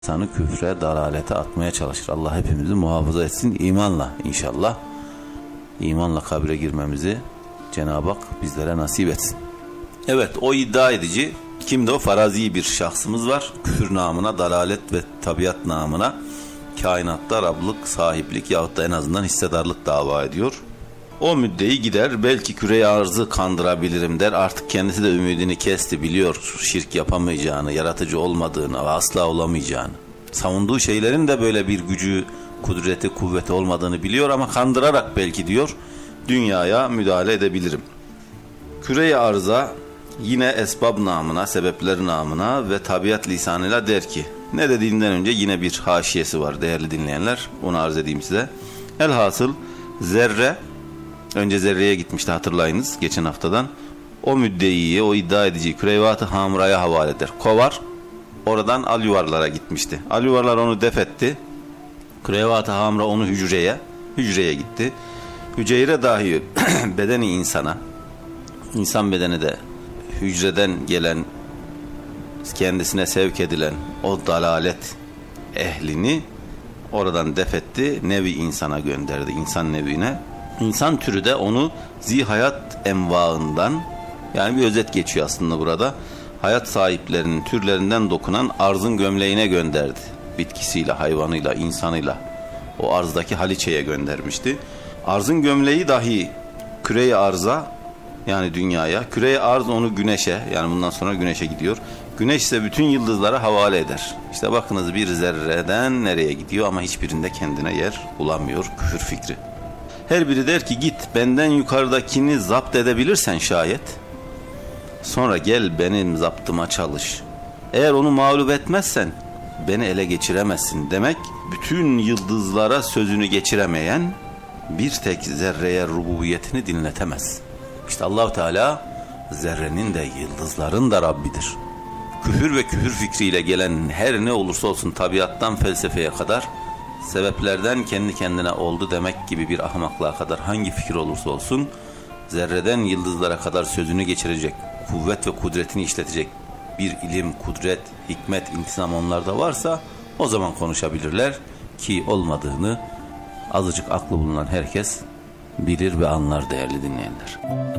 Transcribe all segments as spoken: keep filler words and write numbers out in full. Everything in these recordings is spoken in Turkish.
İnsanı küfre, dalalete atmaya çalışır. Allah hepimizi muhafaza etsin imanla inşallah. İmanla kabre girmemizi Cenab-ı Hak bizlere nasip etsin. Evet, o iddia edici kimdi o? Farazi bir şahsımız var. Küfür namına, dalalet ve tabiat namına kainatta Rablık, sahiplik yahut da en azından hissedarlık dava ediyor. O müddeyi gider, belki küre-i arzı kandırabilirim der. Artık kendisi de ümidini kesti, biliyor şirk yapamayacağını, yaratıcı olmadığını ve asla olamayacağını. Savunduğu şeylerin de böyle bir gücü, kudreti, kuvveti olmadığını biliyor ama kandırarak belki diyor, dünyaya müdahale edebilirim. Küre-i arza yine esbab namına, sebepler namına ve tabiat lisanıyla der ki, ne dediğinden önce yine bir haşiyesi var değerli dinleyenler, onu arz edeyim size. Elhasıl zerre, önce zerreye gitmişti hatırlayınız geçen haftadan. O müddeyiyi, o iddia ediciyi kürevat-ı hamraya havale eder. Kovar, oradan al yuvarlara gitmişti. Al yuvarlar onu def etti. Kürevat-ı hamra onu hücreye, hücreye gitti. Hücre dahi bedeni insana, insan bedeni de hücreden gelen, kendisine sevk edilen o dalalet ehlini oradan def etti. Nevi insana gönderdi, insan nevine. İnsan türü de onu zihayat envaından, yani bir özet geçiyor aslında burada, hayat sahiplerinin türlerinden dokunan arzın gömleğine gönderdi. Bitkisiyle, hayvanıyla, insanıyla o arzdaki haliçeye göndermişti. Arzın gömleği dahi küre-i arza, yani dünyaya, küre-i arz onu güneşe, yani bundan sonra güneşe gidiyor. Güneş ise bütün yıldızlara havale eder. İşte bakınız bir zerreden nereye gidiyor ama hiçbirinde kendine yer bulamıyor küfür fikri. Her biri der ki git benden yukarıdakini zapt edebilirsen şayet, sonra gel benim zaptıma çalış. Eğer onu mağlup etmezsen beni ele geçiremezsin demek, bütün yıldızlara sözünü geçiremeyen bir tek zerreye rububiyetini dinletemez. İşte Allah-u Teala zerrenin de yıldızların da Rabbidir. Küfür ve küfür fikriyle gelen her ne olursa olsun, tabiattan felsefeye kadar, sebeplerden kendi kendine oldu demek gibi bir ahmaklığa kadar hangi fikir olursa olsun, zerreden yıldızlara kadar sözünü geçirecek, kuvvet ve kudretini işletecek bir ilim, kudret, hikmet, intizam onlarda varsa o zaman konuşabilirler ki olmadığını azıcık aklı bulunan herkes bilir ve anlar değerli dinleyenler.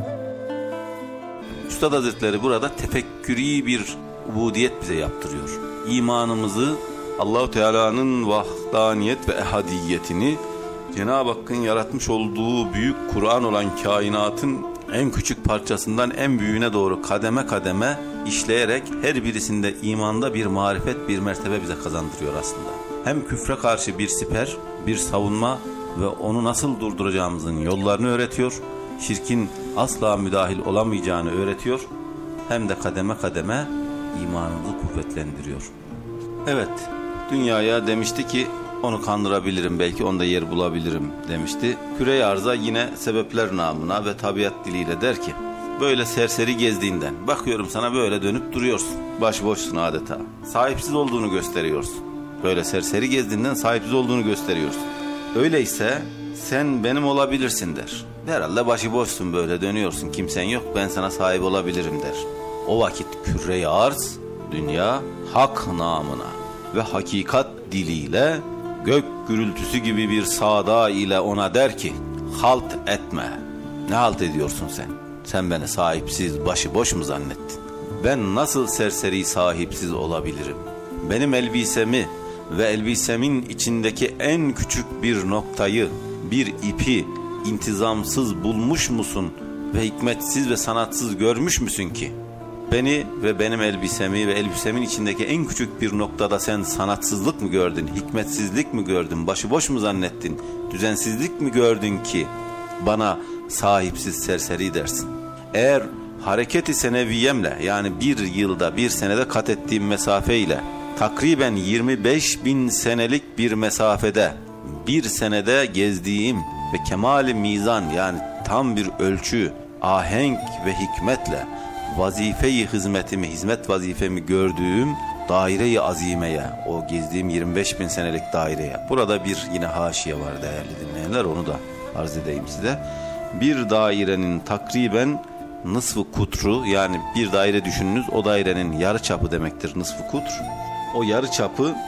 Üstad Hazretleri burada tefekkürî bir ubudiyet bize yaptırıyor. İmanımızı, Allah-u Teala'nın vahdaniyet ve ehadiyetini, Cenab-ı Hakk'ın yaratmış olduğu büyük Kur'an olan kainatın en küçük parçasından en büyüğüne doğru kademe kademe işleyerek her birisinde imanda bir marifet, bir mertebe bize kazandırıyor aslında. Hem küfre karşı bir siper, bir savunma ve onu nasıl durduracağımızın yollarını öğretiyor, şirkin asla müdahil olamayacağını öğretiyor, hem de kademe kademe imanımızı kuvvetlendiriyor. Evet, dünyaya demişti ki onu kandırabilirim, belki onda yer bulabilirim demişti. Küre-i arza yine sebepler namına ve tabiat diliyle der ki, böyle serseri gezdiğinden bakıyorum sana böyle dönüp duruyorsun, başboşsun adeta, sahipsiz olduğunu gösteriyorsun. Böyle serseri gezdiğinden sahipsiz olduğunu gösteriyorsun. Öyleyse sen benim olabilirsin der. Herhalde başıboşsun, böyle dönüyorsun, kimsen yok, ben sana sahip olabilirim der. O vakit küre-i arz, dünya, hak namına ve hakikat diliyle gök gürültüsü gibi bir sada ile ona der ki, halt etme. Ne halt ediyorsun sen? Sen beni sahipsiz, başıboş mu zannettin? Ben nasıl serseri sahipsiz olabilirim? Benim elbisemi ve elbisemin içindeki en küçük bir noktayı, bir ipi intizamsız bulmuş musun ve hikmetsiz ve sanatsız görmüş müsün ki? Beni ve benim elbisemi ve elbisemin içindeki en küçük bir noktada sen sanatsızlık mı gördün, hikmetsizlik mi gördün, başıboş mu zannettin, düzensizlik mi gördün ki bana sahipsiz serseri dersin? Eğer hareket-i seneviyemle, yani bir yılda, bir senede kat ettiğim mesafeyle takriben yirmi beş bin senelik bir mesafede bir senede gezdiğim ve kemal-i mizan, yani tam bir ölçü, ahenk ve hikmetle vazife-i hizmetimi, hizmet vazifemi gördüğüm daire-i azimeye, o gezdiğim yirmi beş bin senelik daireye. Burada bir yine haşiye var değerli dinleyenler, onu da arz edeyim size. Bir dairenin takriben nısf-ı kutru, yani bir daire düşününüz, o dairenin yarı çapı demektir nısf-ı kutr. O yarı çapı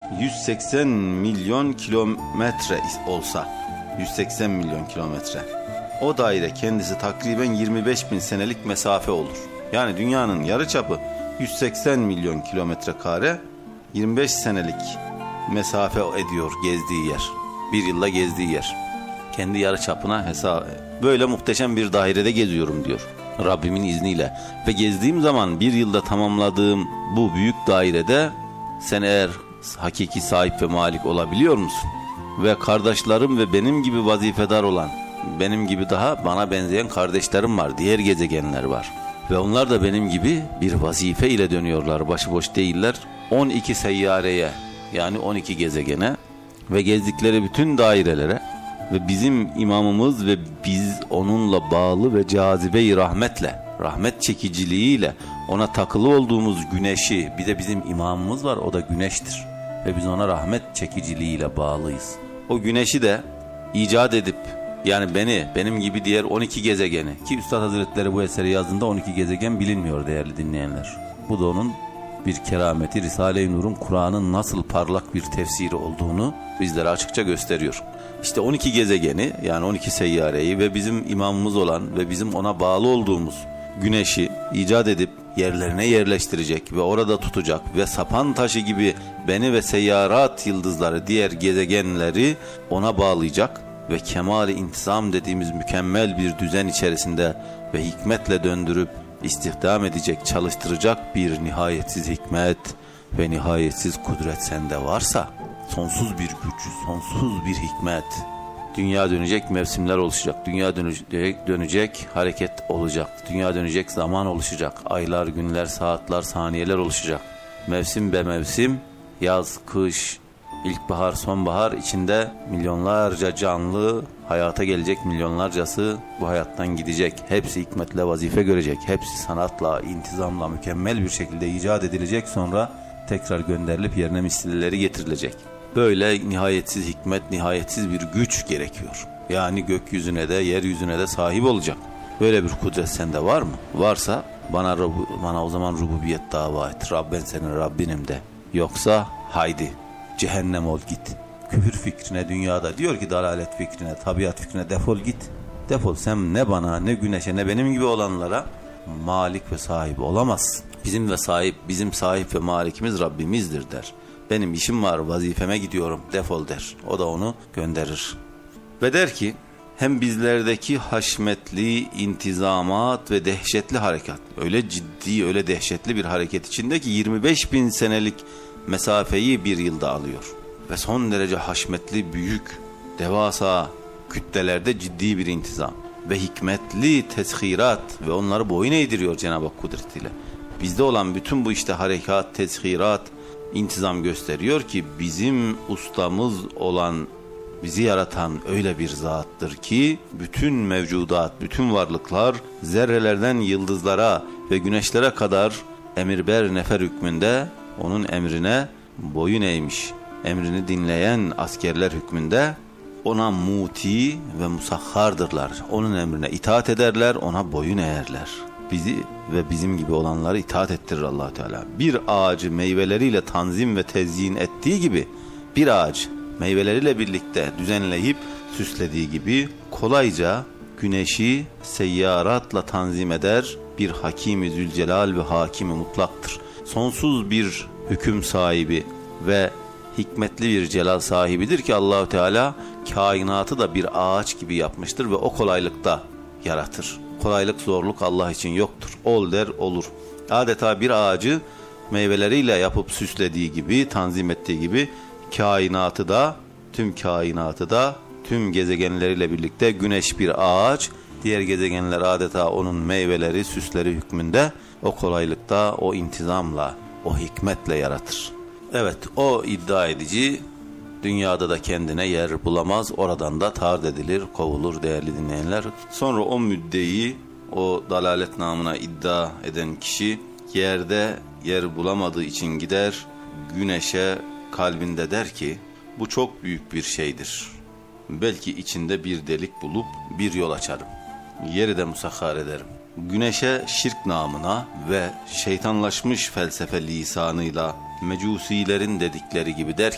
yüz seksen milyon kilometre olsa, yüz seksen milyon kilometre, o daire kendisi takriben yirmi beş bin senelik mesafe olur. Yani dünyanın yarıçapı yüz seksen milyon kilometre kare, yirmi beş senelik mesafe ediyor gezdiği yer. Bir yılda gezdiği yer. Kendi yarıçapına hesap. Böyle muhteşem bir dairede geziyorum diyor Rabbimin izniyle. Ve gezdiğim zaman bir yılda tamamladığım bu büyük dairede sen eğer hakiki sahip ve malik olabiliyor musun? Ve kardeşlerim ve benim gibi vazifedar olan, benim gibi daha bana benzeyen kardeşlerim var. Diğer gezegenler var. Ve onlar da benim gibi bir vazife ile dönüyorlar. Başıboş değiller. on iki seyyareye, yani on iki gezegene ve gezdikleri bütün dairelere ve bizim imamımız ve biz onunla bağlı ve cazibe-i rahmetle, rahmet çekiciliğiyle ona takılı olduğumuz güneşi, bir de bizim imamımız var, o da güneştir. Ve biz ona rahmet çekiciliğiyle bağlıyız. O güneşi de icat edip, yani beni, benim gibi diğer on iki gezegeni, ki Üstad Hazretleri bu eseri yazdığında on iki gezegen bilinmiyor değerli dinleyenler. Bu da onun bir kerameti, Risale-i Nur'un Kur'an'ın nasıl parlak bir tefsiri olduğunu bizlere açıkça gösteriyor. İşte on iki gezegeni, yani on iki seyyareyi ve bizim imamımız olan ve bizim ona bağlı olduğumuz güneşi icat edip yerlerine yerleştirecek ve orada tutacak ve sapan taşı gibi beni ve seyyarat yıldızları, diğer gezegenleri ona bağlayacak ve kemal-i intizam dediğimiz mükemmel bir düzen içerisinde ve hikmetle döndürüp istihdam edecek, çalıştıracak bir nihayetsiz hikmet ve nihayetsiz kudret sende varsa, sonsuz bir güç, sonsuz bir hikmet, dünya dönecek, mevsimler oluşacak, dünya dönecek, dönecek hareket olacak, dünya dönecek, zaman oluşacak, aylar, günler, saatler, saniyeler oluşacak, mevsim be mevsim, yaz, kış, İlkbahar, sonbahar, içinde milyonlarca canlı hayata gelecek, milyonlarcası bu hayattan gidecek. Hepsi hikmetle vazife görecek. Hepsi sanatla, intizamla, mükemmel bir şekilde icat edilecek. Sonra tekrar gönderilip yerine mislileri getirilecek. Böyle nihayetsiz hikmet, nihayetsiz bir güç gerekiyor. Yani gökyüzüne de, yeryüzüne de sahip olacak. Böyle bir kudret sende var mı? Varsa bana, bana o zaman rububiyet dava et. Rabben senin Rabbinim de. Yoksa haydi cehennem ol git. Küfür fikrine dünyada, diyor ki dalalet fikrine, tabiat fikrine defol git. Defol, sen ne bana, ne güneşe, ne benim gibi olanlara malik ve sahibi olamazsın. Bizim ve sahip, bizim sahip ve malikimiz Rabbimizdir der. Benim işim var, vazifeme gidiyorum, defol der. O da onu gönderir. Ve der ki, hem bizlerdeki haşmetli intizamat ve dehşetli harekat, öyle ciddi, öyle dehşetli bir hareket içindeki yirmi beş bin senelik mesafeyi bir yılda alıyor. Ve son derece haşmetli, büyük, devasa kütlelerde ciddi bir intizam ve hikmetli teshirat ve onları boyun eğdiriyor Cenab-ı Hak kudretiyle. Bizde olan bütün bu işte harekat, teshirat, intizam gösteriyor ki bizim ustamız olan, bizi yaratan öyle bir zattır ki bütün mevcudat, bütün varlıklar zerrelerden yıldızlara ve güneşlere kadar emirber nefer hükmünde onun emrine boyun eğmiş. Emrini dinleyen askerler hükmünde ona muti ve musahhardırlar. Onun emrine itaat ederler, ona boyun eğerler. Bizi ve bizim gibi olanları itaat ettirir Allah Teala. Bir ağacı meyveleriyle tanzim ve tezyin ettiği gibi, bir ağaç meyveleriyle birlikte düzenleyip süslediği gibi kolayca güneşi seyyaratla tanzim eder. Bir Hakim-i Zülcelal ve Hakim-i Mutlak'tır. Sonsuz bir hüküm sahibi ve hikmetli bir celal sahibidir ki Allahu Teala kainatı da bir ağaç gibi yapmıştır ve o kolaylıkta yaratır. Kolaylık, zorluk Allah için yoktur. Ol der olur. Adeta bir ağacı meyveleriyle yapıp süslediği gibi, tanzim ettiği gibi kainatı da, tüm kainatı da, tüm gezegenleriyle birlikte güneş bir ağaç, diğer gezegenler adeta onun meyveleri, süsleri hükmünde o kolaylıkta, o intizamla, o hikmetle yaratır. Evet, o iddia edici dünyada da kendine yer bulamaz, oradan da tard edilir, kovulur değerli dinleyenler. Sonra o müddeyi, o dalalet namına iddia eden kişi yerde yer bulamadığı için gider güneşe, kalbinde der ki bu çok büyük bir şeydir. Belki içinde bir delik bulup bir yol açarım. Yeri de musahhar ederim. Güneşe şirk namına ve şeytanlaşmış felsefe lisanıyla mecusilerin dedikleri gibi der